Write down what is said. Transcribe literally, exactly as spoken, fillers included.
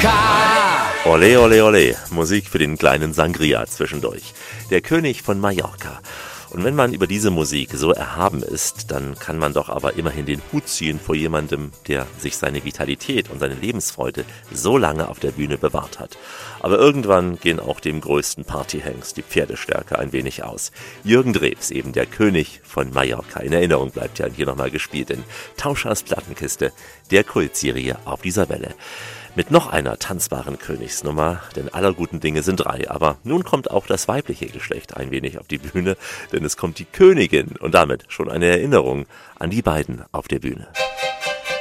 Mallorca. Ole, ole, ole. Musik für den kleinen Sangria zwischendurch. Der König von Mallorca. Und wenn man über diese Musik so erhaben ist, dann kann man doch aber immerhin den Hut ziehen vor jemandem, der sich seine Vitalität und seine Lebensfreude so lange auf der Bühne bewahrt hat. Aber irgendwann gehen auch dem größten Partyhengst die Pferdestärke ein wenig aus. Jürgen Drews, eben der König von Mallorca. In Erinnerung bleibt ja hier nochmal gespielt in Tauschers Plattenkiste, der Kultserie auf dieser Welle. Mit noch einer tanzbaren Königsnummer, denn aller guten Dinge sind drei. Aber nun kommt auch das weibliche Geschlecht ein wenig auf die Bühne, denn es kommt die Königin und damit schon eine Erinnerung an die beiden auf der Bühne.